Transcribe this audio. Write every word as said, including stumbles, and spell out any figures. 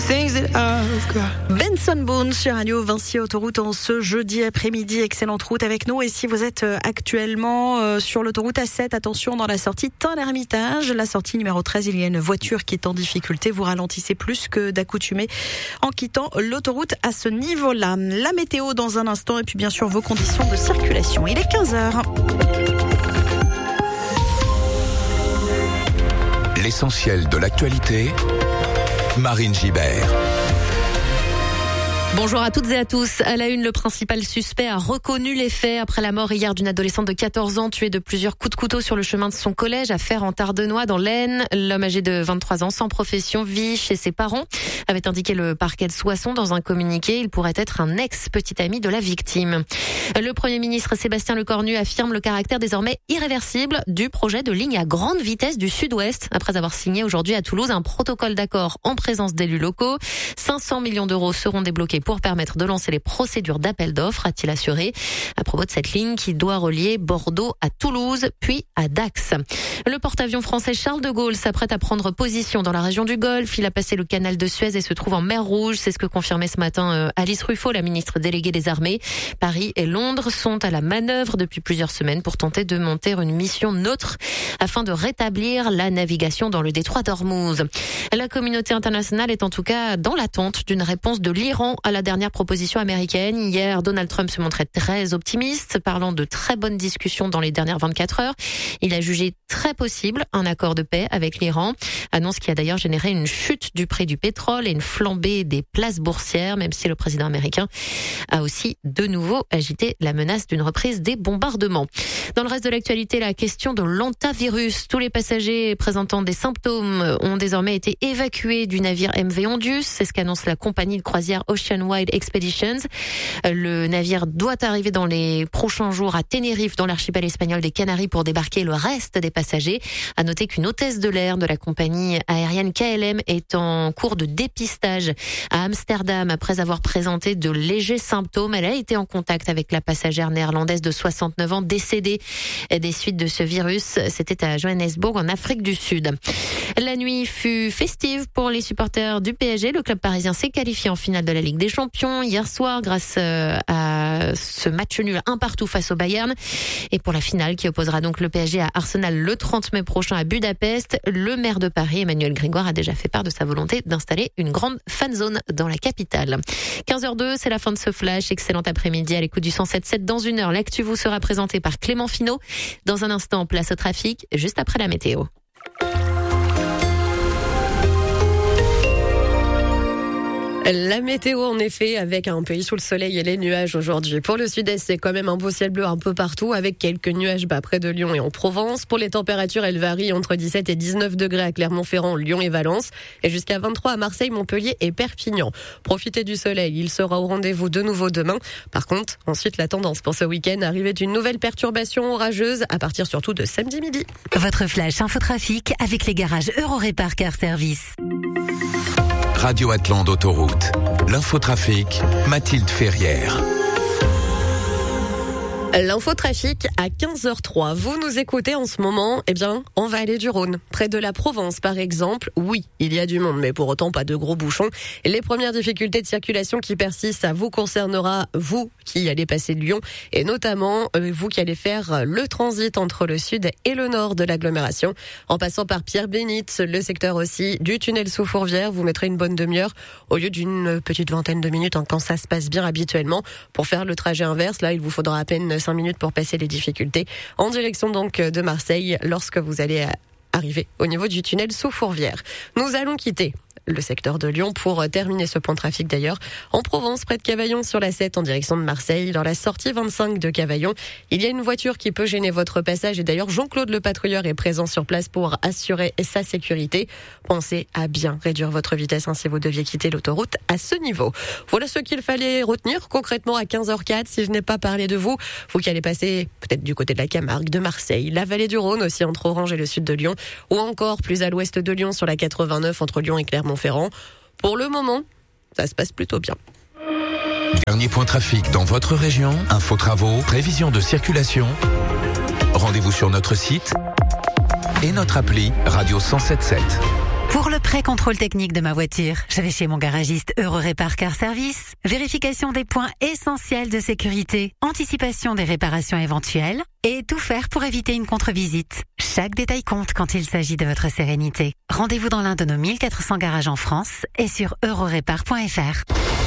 things that I've got. Benson Boone sur Radio Vinci Autoroute en ce jeudi après-midi. Excellente route avec nous. Et si vous êtes actuellement euh, sur l'autoroute A sept, attention dans la sortie Tain-l'Hermitage, la sortie numéro treize, il y a une voiture qui est en difficulté. Vous ralentissez plus que d'accoutumé en quittant l'autoroute à ce niveau-là. La météo dans un instant et puis bien sûr vos conditions de circulation. Il est quinze heures. L'essentiel de l'actualité, Marine Gibert. Bonjour à toutes et à tous. À la une, le principal suspect a reconnu les faits après la mort hier d'une adolescente de quatorze ans tuée de plusieurs coups de couteau sur le chemin de son collège à Fère-en-Tardenois dans l'Aisne. L'homme âgé de vingt-trois ans, sans profession, vit chez ses parents, avait indiqué le parquet de Soissons dans un communiqué. Il pourrait être un ex-petit ami de la victime. Le Premier ministre Sébastien Lecornu affirme le caractère désormais irréversible du projet de ligne à grande vitesse du Sud-Ouest, après avoir signé aujourd'hui à Toulouse un protocole d'accord en présence d'élus locaux. cinq cents millions d'euros seront débloqués pour permettre de lancer les procédures d'appel d'offres, a-t-il assuré, à propos de cette ligne qui doit relier Bordeaux à Toulouse, puis à Dax. Le porte-avions français Charles de Gaulle s'apprête à prendre position dans la région du Golfe. Il a passé le canal de Suez et se trouve en mer Rouge. C'est ce que confirmait ce matin Alice Ruffo, la ministre déléguée des Armées. Paris et Londres sont à la manœuvre depuis plusieurs semaines pour tenter de monter une mission neutre afin de rétablir la navigation dans le détroit d'Ormuz. La communauté internationale est en tout cas dans l'attente d'une réponse de l'Iran à la dernière proposition américaine. Hier, Donald Trump se montrait très optimiste, parlant de très bonnes discussions dans les dernières vingt-quatre heures. Il a jugé très possible un accord de paix avec l'Iran, annonce qui a d'ailleurs généré une chute du prix du pétrole et une flambée des places boursières, même si le président américain a aussi de nouveau agité la menace d'une reprise des bombardements. Dans le reste de l'actualité, la question de l'hantavirus. Tous les passagers présentant des symptômes ont désormais été évacués du navire M V Ondius. C'est ce qu'annonce la compagnie de croisière Oceanwide Expeditions. Le navire doit arriver dans les prochains jours à Tenerife, dans l'archipel espagnol des Canaries, pour débarquer le reste des passagers. À noter qu'une hôtesse de l'air de la compagnie aérienne K L M est en cours de dépistage à Amsterdam après avoir présenté de légers symptômes. Elle a été en contact avec la passagère néerlandaise de soixante-neuf ans décédée des suites de ce virus. C'était à Johannesburg, en Afrique du Sud. La nuit fut festive pour les supporters du P S G. Le club parisien s'est qualifié en finale de la Ligue des Champions hier soir grâce à ce match nul un partout face au Bayern. Et pour la finale qui opposera donc le P S G à Arsenal le trente mai prochain à Budapest, le maire de Paris, Emmanuel Grégoire, a déjà fait part de sa volonté d'installer une grande fanzone dans la capitale. quinze heures deux, c'est la fin de ce flash. Excellent après-midi à l'écoute du cent sept sept. Dans une heure, l'actu vous sera présentée par Clément Finot. Dans un instant, place au trafic, juste après la météo. La météo, en effet, avec un pays sous le soleil et les nuages aujourd'hui. Pour le sud-est, c'est quand même un beau ciel bleu un peu partout, avec quelques nuages bas près de Lyon et en Provence. Pour les températures, elles varient entre dix-sept et dix-neuf degrés à Clermont-Ferrand, Lyon et Valence, et jusqu'à vingt-trois à Marseille, Montpellier et Perpignan. Profitez du soleil, il sera au rendez-vous de nouveau demain. Par contre, ensuite, la tendance pour ce week-end, arrivée d'une nouvelle perturbation orageuse, à partir surtout de samedi midi. Votre flash infotrafic avec les garages Eurorépar Car Service. Radio Atlante Autoroute. L'infotrafic, Mathilde Ferrière. L'infotrafic à quinze heures trois. Vous nous écoutez en ce moment, eh bien, en vallée du Rhône, près de la Provence par exemple. Oui, il y a du monde, mais pour autant pas de gros bouchons. Et les premières difficultés de circulation qui persistent, ça vous concernera, vous qui allez passer de Lyon, et notamment euh, vous qui allez faire le transit entre le sud et le nord de l'agglomération. En passant par Pierre-Bénite, le secteur aussi du tunnel sous Fourvière, vous mettrez une bonne demi-heure au lieu d'une petite vingtaine de minutes hein, quand ça se passe bien habituellement. Pour faire le trajet inverse, là, il vous faudra à peine cinq minutes pour passer les difficultés en direction donc de Marseille lorsque vous allez arriver au niveau du tunnel sous Fourvière. Nous allons quitter le secteur de Lyon pour terminer ce point de trafic d'ailleurs en Provence, près de Cavaillon sur la sept en direction de Marseille. Dans la sortie vingt-cinq de Cavaillon, il y a une voiture qui peut gêner votre passage et d'ailleurs Jean-Claude le patrouilleur est présent sur place pour assurer sa sécurité. Pensez à bien réduire votre vitesse hein, si vous deviez quitter l'autoroute à ce niveau. Voilà ce qu'il fallait retenir concrètement à quinze heures quatre. Si je n'ai pas parlé de vous, vous qui allez passer peut-être du côté de la Camargue, de Marseille, la vallée du Rhône aussi entre Orange et le sud de Lyon, ou encore plus à l'ouest de Lyon sur la quatre-vingt-neuf entre Lyon et Clermont-Ferrand. Pour le moment, ça se passe plutôt bien. Dernier point trafic dans votre région, info travaux, prévision de circulation. Rendez-vous sur notre site et notre appli Radio cent sept sept. Pour le prix Pré-contrôle technique de ma voiture. Je vais chez mon garagiste Eurorépar Car Service. Vérification des points essentiels de sécurité. Anticipation des réparations éventuelles. Et tout faire pour éviter une contre-visite. Chaque détail compte quand il s'agit de votre sérénité. Rendez-vous dans l'un de nos mille quatre cents garages en France et sur eurorépar point f r.